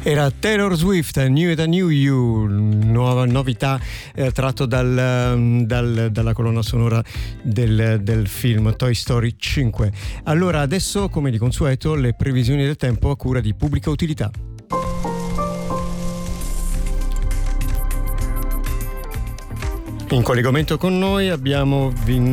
Era Taylor Swift, Knew It I Knew You, nuova novità tratto dalla colonna sonora del film Toy Story 5. Allora adesso, come di consueto, le previsioni del tempo a cura di Pubblica Utilità. In collegamento con noi abbiamo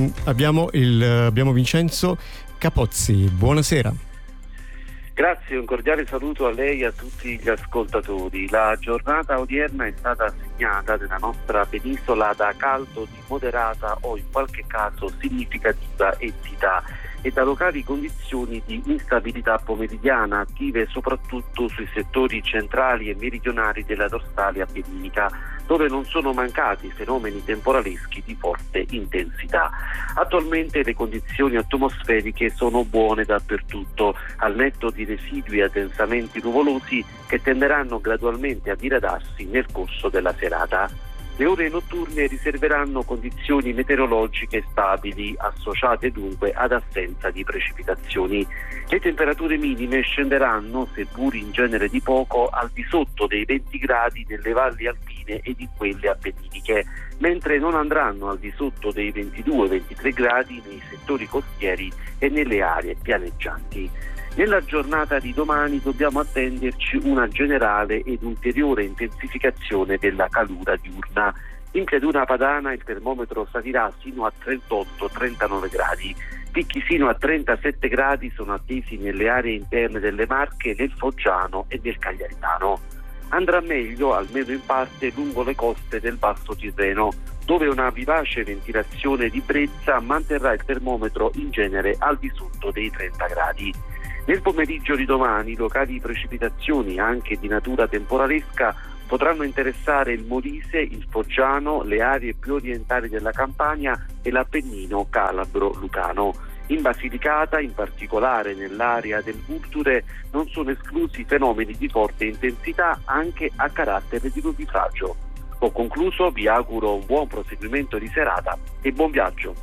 Vincenzo Capozzi. Buonasera. Grazie, un cordiale saluto a lei e a tutti gli ascoltatori. La giornata odierna è stata segnata nella nostra penisola da caldo di moderata o in qualche caso significativa entità e da locali condizioni di instabilità pomeridiana attive soprattutto sui settori centrali e meridionali della dorsale appenninica, dove non sono mancati fenomeni temporaleschi di forte intensità. Attualmente le condizioni atmosferiche sono buone dappertutto, al netto di residui addensamenti nuvolosi che tenderanno gradualmente a diradarsi nel corso della serata. Le ore notturne riserveranno condizioni meteorologiche stabili, associate dunque ad assenza di precipitazioni. Le temperature minime scenderanno, seppur in genere di poco, al di sotto dei 20 gradi nelle valli alpine ed in quelle appenniniche, mentre non andranno al di sotto dei 22-23 gradi nei settori costieri e nelle aree pianeggianti. Nella giornata di domani dobbiamo attenderci una generale ed ulteriore intensificazione della calura diurna. In pianura padana il termometro salirà sino a 38-39 gradi. Picchi fino a 37 gradi sono attesi nelle aree interne delle Marche, nel Foggiano e nel Cagliaritano. Andrà meglio, almeno in parte, lungo le coste del Basso Tirreno, dove una vivace ventilazione di brezza manterrà il termometro in genere al di sotto dei 30 gradi. Nel pomeriggio di domani locali precipitazioni anche di natura temporalesca potranno interessare il Molise, il Foggiano, le aree più orientali della Campania e l'Appennino calabro-lucano. In Basilicata, in particolare nell'area del Vulture, non sono esclusi fenomeni di forte intensità anche a carattere di nubifragio. Ho concluso, vi auguro un buon proseguimento di serata e buon viaggio.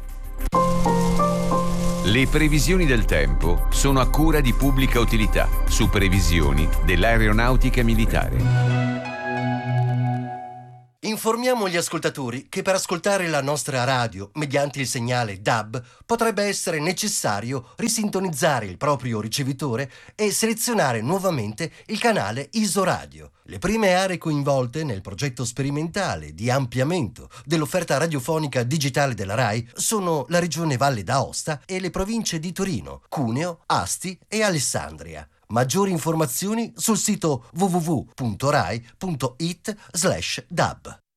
Le previsioni del tempo sono a cura di Pubblica Utilità, su previsioni dell'aeronautica militare. Informiamo gli ascoltatori che per ascoltare la nostra radio mediante il segnale DAB potrebbe essere necessario risintonizzare il proprio ricevitore e selezionare nuovamente il canale Isoradio. Le prime aree coinvolte nel progetto sperimentale di ampliamento dell'offerta radiofonica digitale della RAI sono la regione Valle d'Aosta e le province di Torino, Cuneo, Asti e Alessandria. Maggiori informazioni sul sito www.rai.it/dab.